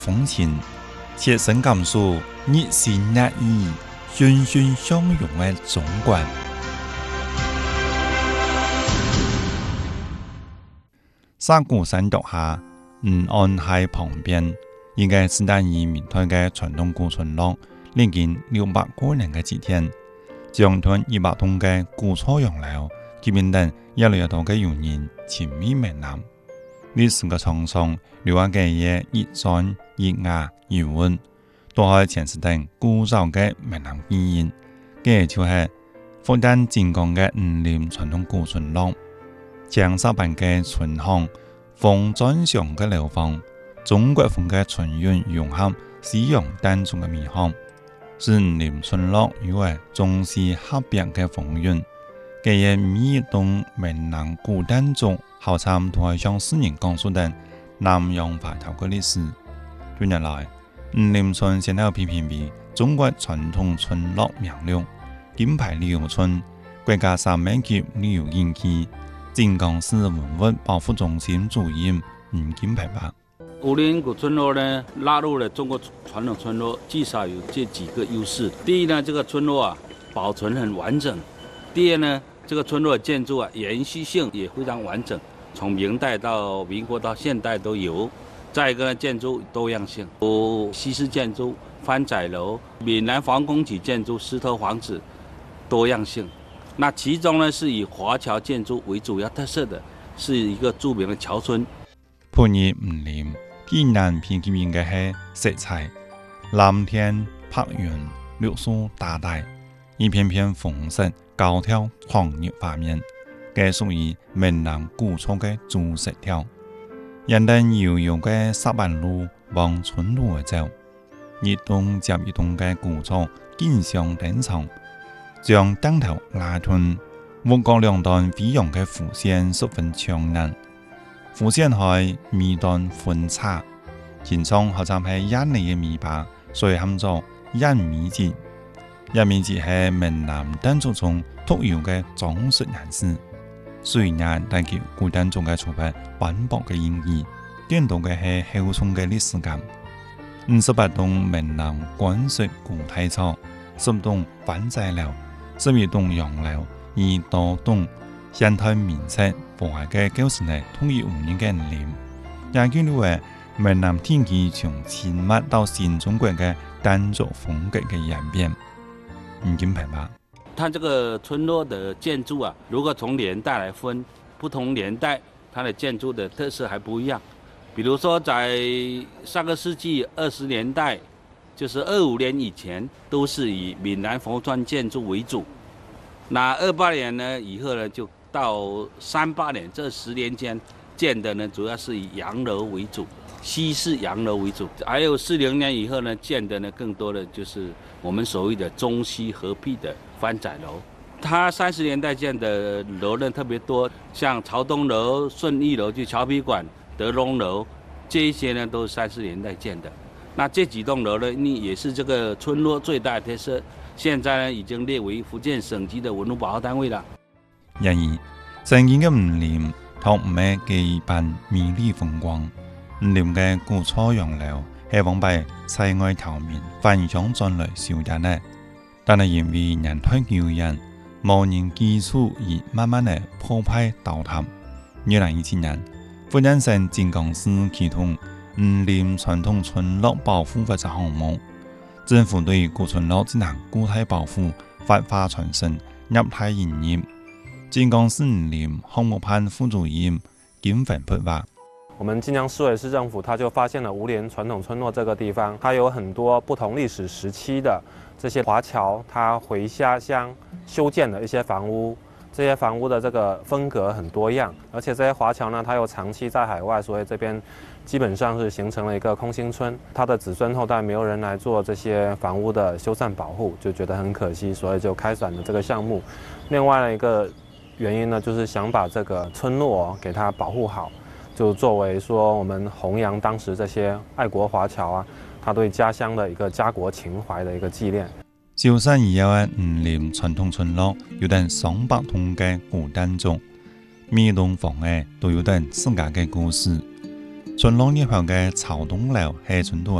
风情，切身感受热情热意、欣欣向荣的中国。山谷山脚下，安海旁边，一个是单以明代的传统古村落，历经600多年的祭典，将屯200栋的古厝洋楼，基本等越来越多的游人亲密闽南。历史的沧桑，留下嘅嘢熱酸、熱牙、熱溫，都係前世等古早嘅闽南語言。嘅就是福建靖港嘅五林傳統古村落。江沙版嘅村巷，風轉上嘅流放，中國風嘅村韻融合西洋當中嘅美好，是五林村落有嘅中西合璧嘅風韻。嘅嘢每一棟閩南古當中，好參都係向世人講述的南洋華僑嘅歷史。近年來，五林村先後被評為中國傳統村落名錄、金牌旅遊村、國家3面級旅遊景區。靖港市文物保護中心主任吳金培吧。 五林古村落呢，纳入了中国传统村落，至少有这几个优势。第一呢，这个村落啊保存很完整；第二呢，这个村落的建筑啊延续性也非常完整，从明代到民国到现代都有。再一个呢，建筑多样性，有西式建筑、番仔楼、闽南皇宫级建筑、石头房子，多样性。那其中呢，是以华侨建筑为主要特色的，是一个著名的侨村。 番禺五林，既然偏見面嘅係色彩，藍天白雲、綠樹大帶，一片片紅色高挑狂熱畫面，嘅屬於閩南古厝嘅主色調。人哋悠悠嘅石板路往村路而走，一棟接一棟嘅古厝競相登場。將燈頭拉斷，五角兩端飛揚嘅弧線十分搶眼，弧線係微端分叉，前窗好像係印尼嘅米巴，所以喊做印米節。印米節係閩南當族中獨有嘅裝飾顏色，雖然但叫古當中嘅粗白斑駁嘅演繹，顛倒嘅係厚重嘅歷史感。58棟閩南官式古體厝，10棟番仔樓。11棟洋樓，而多棟現代面色破壞嘅90年統一5年嘅五林，也記錄為閩南天氣從前密到新中國嘅單族風格嘅演變。吳金培吧。 它這個村落的建築啊，如果從年代來分，不同年代它的建築的特色還不一樣。比如說在上個世紀20年代，就是25年以前，都是以闽南佛傳建築為主。那28年呢以後呢，就到38年這10年間建的呢，主要是以洋樓為主，西式洋樓為主。還有40年以後呢，建的呢，更多的就是我們所謂的中西合璧的番仔樓。它30年代建的樓呢特別多，像潮東樓、順義樓、就僑賓館、德隆樓，這一些呢都是30年代建的。那這幾棟樓呢，也是這個村落最大的特色。現在呢，已經列為福建省級的文物保護單位了。 然而，曾經嘅五林，卻唔係幾般美麗風光。五林嘅古厝洋樓係往被世外桃源翻牆進來消失呢，但係因為人太久遠，無人基礎而慢慢地破壞倒塌。2017年，福建省靖港市啟動五林傳統村落保護發展項目，政府對古村落進行固體保護、發花傳承、入體營業。靖港市五林項目辦副主任金粉培話： 我們靖江市委市政府，他就發現了五林傳統村落這個地方，它有很多不同歷史時期的這些華僑，他回家鄉修建的一些房屋。這些房屋的這個風格很多樣，而且這些華僑呢，他又長期在海外，所以這邊基本上是形成了一個空心村。他的子孫後代沒有人來做這些房屋的修繕保護，就覺得很可惜，所以就開展了這個項目。另外一個原因呢，就是想把這個村落給它保護好，就作為說我們弘揚當時這些愛國華僑啊，他對家鄉的一個家國情懷的一個紀念。 潮汕以後嘅五林傳統村落有等200棟嘅古建築，每棟房都有等自家嘅故事。 村落入口嘅草東樓係村度